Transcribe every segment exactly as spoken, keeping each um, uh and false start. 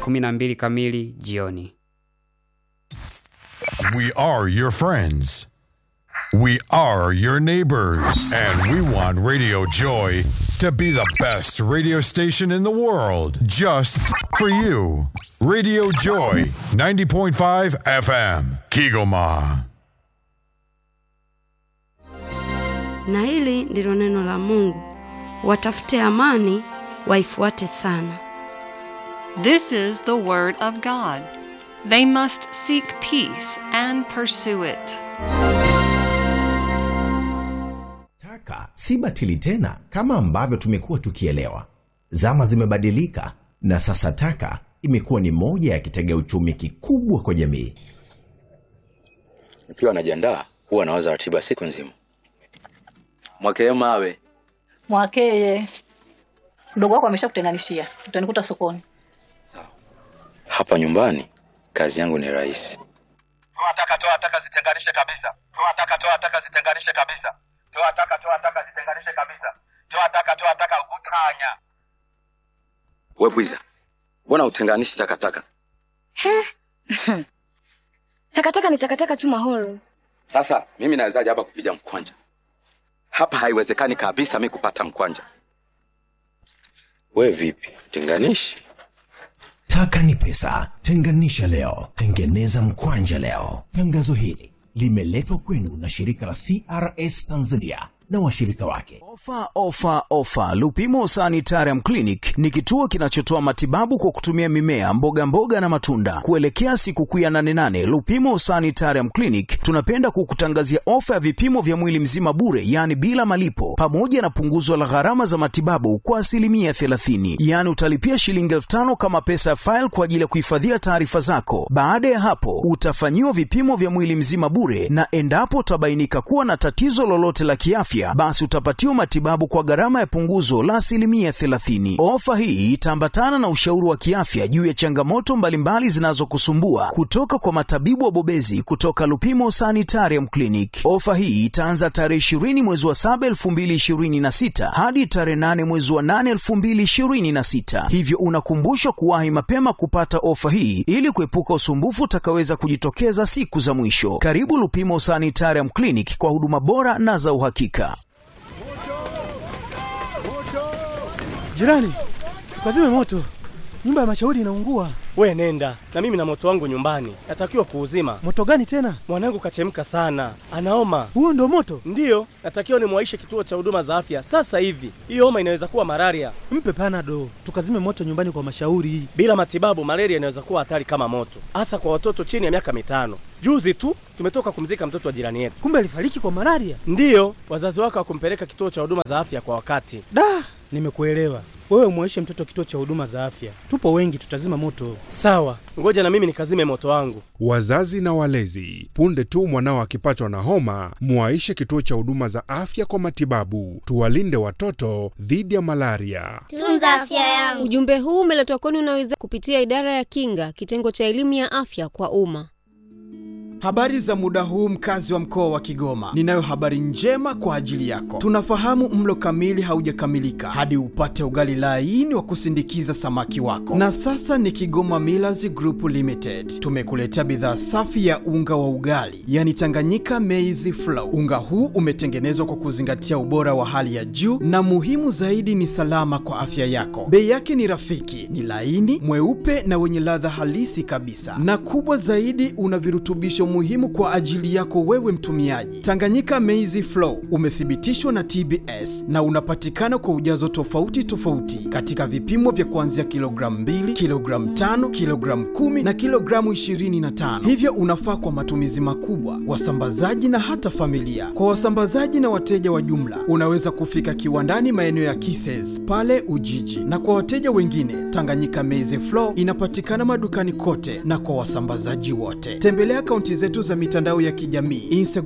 kumi na mbili kamili jioni. We are your friends. We are your neighbors. And we want Radio Joy to be the best radio station in the world just for you. Radio Joy ninety point five F M, Kigoma. Na hili ndilo neno la Mungu. Watafute amani, waifuate sana. This is the word of God. They must seek peace and pursue it. Taka si batili tena kama ambavyo tumekuwa tukielewa. Zama zimebadilika na sasa taka imekuwa ni moja ya kitega uchumi kikubwa kwa jamii. Nikiwa najiandaa huwa nawaza ratiba siku nzima. Mwakeye mawe. Mwakeye. Mdogo wako ameshakutenganishia. Utanikuta sokoni. Sawa. Hapa nyumbani kazi yangu ni rahisi. Toa taka toa taka zitenganishe kabisa. Toa taka toa taka zitenganishe kabisa. Toa taka toa taka zitenganishe kabisa. Toa taka toa taka ukutanya. Wewe Bwiza. Mbona utenganishi takataka? He? Takataka ni takataka tu Mahoro. Sasa mimi nawezaje hapa kupiga mkwanja? Hapa haiwezekani kabisa mimi kupata mkwanja. Wewe vipi? Tenganishi? Taka ni pesa. Tenganisha leo, tengeneza mkwanja leo. Tangazo hili limeletwa kwenu na shirika la C R S Tanzania na washirika wake. Ofa, ofa, ofa. Lupimo Sanitarium Clinic ni kituo kinachotoa matibabu kwa kutumia mimea, mboga mboga na matunda. Kuelekea sikukuu ya nane nane, Lupimo Sanitarium Clinic tunapenda kukutangazia ofa ya vipimo vya mwili mzima bure, yani bila malipo, pamoja na punguzo la gharama za matibabu kwa asilimia thelathini. Yani utalipia shilingi elfu tano kama pesa ya file kwa ajili ya kuhifadhia taarifa zako. Baada ya hapo, utafanyiwa vipimo vya mwili mzima bure, na endapo utabainika kuwa na tatizo lolote la kiafya, basi utapatiwa matibabu kwa gharama ya punguzo la asilimia thelathini. Ofa hii itaambatana na ushauri wa kiafya juu ya changamoto mbalimbali zinazokusumbua kutoka kwa matabibu wabobezi kutoka Lupimo Sanitarium Clinic. Ofa hii itaanza tarehe ishirini mwezi wa saba elfu mbili ishirini na sita hadi tarehe nane mwezi wa nane elfu mbili ishirini na sita. Hivyo unakumbushwa kuwahi mapema kupata ofa hii ili kuepuka usumbufu utakaweza kujitokeza siku za mwisho. Karibu Lupimo Sanitarium Clinic kwa huduma bora na za uhakika. Jirani, tukazime moto. Nyumba ya Mashauri inaungua. We nenda, na mimi na moto wangu nyumbani. Natakiwa kuuzima. Moto gani tena? Mwanangu kachemka sana. Anaoma. Huo ndio moto? Ndio, natakiwa nimwaishe kituo cha huduma za afya sasa hivi. Hiyo homa inaweza kuwa malaria. Mpe Panado, tukazime moto nyumbani kwa Mashauri. Bila matibabu malaria inaweza kuwa hatari kama moto, hasa kwa watoto chini ya miaka mitano. Juzi tu tumetoka kumzika mtoto wa jirani yetu. Kumbe alifariki kwa malaria? Ndio, wazazi wake hawakumpeleka kituo cha huduma za afya kwa wakati. Da, nimekuelewa. Wewe muaishe mtoto kituo cha huduma za afya. Tupo wengi, tutazima moto. Sawa, ngoja na mimi nikazime moto wangu. Wazazi na walezi, punde tu mwanao akipatwa na homa, muaishe kituo cha huduma za afya kwa matibabu. Tuwalinde watoto dhidi ya malaria. Tunza afya yangu. Ujumbe huu umeletwa kwenu unaweza kupitia Idara ya Kinga, kitengo cha elimu ya afya kwa umma. Habari za muda huu mkazi wa mkoa wa Kigoma. Ninayo habari njema kwa ajili yako. Tunafahamu mlo kamili haujakamilika hadi upate ugali laini wa kusindikiza samaki wako. Na sasa ni Kigoma Millers Group Limited. Tumekuletea bidhaa safi ya unga wa ugali, yani Tanganyika Maize Flour. Unga huu umetengenezwa kwa kuzingatia ubora wa hali ya juu na muhimu zaidi ni salama kwa afya yako. Bei yake ni rafiki, ni laini, mweupe na wenye ladha halisi kabisa. Na kubwa zaidi una virutubisho muhimu kwa ajili yako wewe mtumiaji. Tanganyika Maize Flour umethibitishwa na T B S na unapatikana kwa ujazo tofauti tofauti katika vipimo vya kuanzia kilogramu mbili, kilogramu tano, kilogramu kumi na kilogramu ishirini na tano. Hivyo unafaa kwa matumizi makubwa, wasambazaji na hata familia. Kwa wasambazaji na wateja wa jumla, unaweza kufika kiwandani maeneo ya Kises pale Ujiji. Na kwa wateja wengine, Tanganyika Maize Flour inapatikana madukani kote na kwa wasambazaji wote. Tembelea akaunti zetu za mitandao ya kijamii Instagram,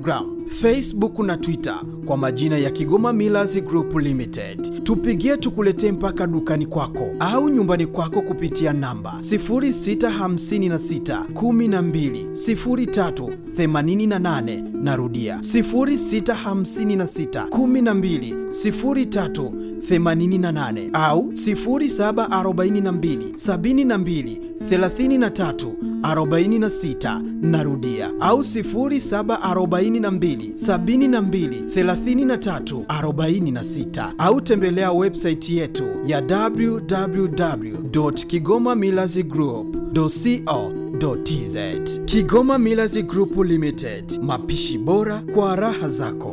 Facebook na Twitter kwa majina ya Kigoma Millers Group Limited. Tupigie tukuletee mpaka dukani kwako au nyumbani kwako kupitia namba sifuri sita hamsini na sita, kumi na mbili, sifuri tatu, themanini na nane. Narudia sifuri sita hamsini na sita, kumi na mbili, sifuri tatu, themanini na nane au sifuri saba arobaini na mbili, sabini na mbili, thelathini na tatu, arobaini na sita. Narudia au sifuri saba arobaini na mbili, sabini na mbili, thelathini na tatu, arobaini na sita au tembelea website yetu ya w w w dot kigoma millers group dot co dot t z. Kigoma Millers Group Limited, mapishi bora kwa raha zako.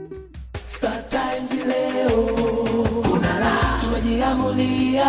Star Times leo kuna raha, tumejiamulia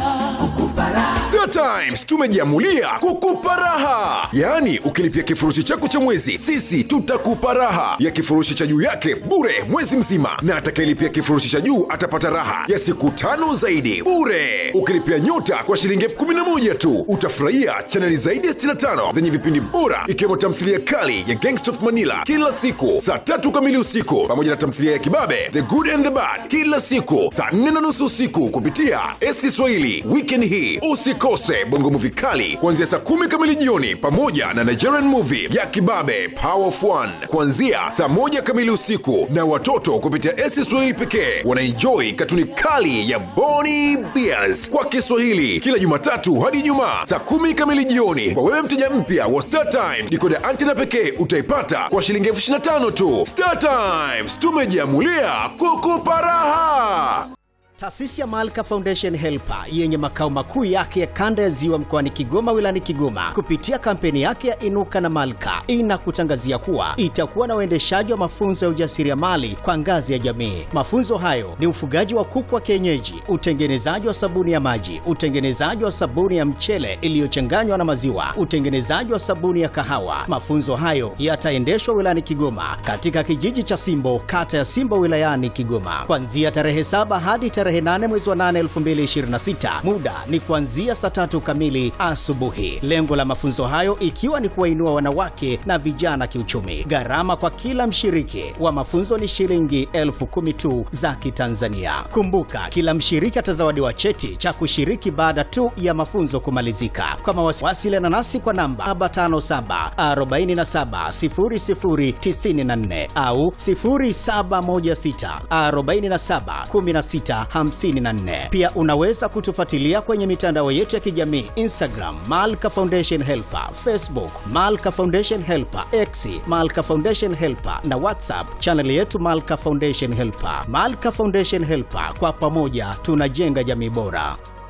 kukupa raha. Star Times tumejiamulia kukupa raha. Yaani ukilipia kifurushi chako cha mwezi, sisi tutakupa raha ya kifurushi cha juu yake bure mwezi mzima, na atakayelipia kifurushi cha juu atapata raha ya siku tano zaidi bure. Ukilipia nyota kwa shilingi elfu kumi na moja tu, utafurahia chaneli zaidi ya sitini na tano zenye vipindi bora, ikiwemo tamthilia kali ya Gangsta of Manila kila siku saa tatu kamili usiku, pamoja na tamthilia ya Kibabe The Good and the Bad kila siku saa nne na nusu usiku kupitia S C Swahili. Weekend hii usikose Bongo Movie kali kuanzia saa kumi kamili jioni, pamoja na Nigerian movie ya Kibabe Power of One kuanzia saa moja kamili usiku, na watoto kupitia S C Swahili pekee wanaenjoy katuni kali ya Boni Bears kwa Kiswahili kila Jumatatu hadi Ijumaa saa kumi kamili jioni. Kwa wewe mteja mpya wa Star Times, dekoda antena pekee utaipata kwa shilingi elfu ishirini na tano tu. Star Times tumejiamulia kukupa raha. Taasisi ya Malka Foundation Helper yenye makao makuu yake ya kanda ya Ziwa mkoani Kigoma wilayani Kigoma, kupitia kampeni yake ya Inuka na Malka, inakutangazia kuwa itakuwa na uendeshaji wa mafunzo ya ujasiriamali kwa ngazi ya jamii. Mafunzo hayo ni ufugaji wa kuku wa kienyeji, utengenezaji wa sabuni ya maji, utengenezaji wa sabuni ya mchele iliyochanganywa na maziwa, utengenezaji wa sabuni ya kahawa. Mafunzo hayo yataendeshwa wilayani Kigoma katika kijiji cha Simbo, kata ya Simbo wilayani Kigoma, kuanzia tarehe saba hadi tarehe nane mwezi wa nane elfu mbili ishirini na sita. Muda ni kuanzia saa tatu kamili asubuhi. Lengo la mafunzo hayo ikiwa ni kuwainua wanawake na vijana kiuchumi. Gharama kwa kila mshiriki wa mafunzo ni shilingi elfu kumi tu za Kitanzania. Kumbuka, kila mshiriki atazawadiwa cheti cha kushiriki baada tu ya mafunzo kumalizika. Kwa mawasiliano nasi kwa namba saba tano saba, arobaini na saba, sifuri sifuri, tisini na nne au sifuri saba moja sita, arobaini na saba, kumi na sita, hamsini na nne. Pia unaweza kutufuatilia kwenye mitandao yetu ya kijamii: Instagram Malka Foundation Helper, Facebook Malka Foundation Helper, X Malka Foundation Helper na WhatsApp channel yetu Malka Foundation Helper. Malka Foundation Helper, kwa pamoja tunajenga jamii bora.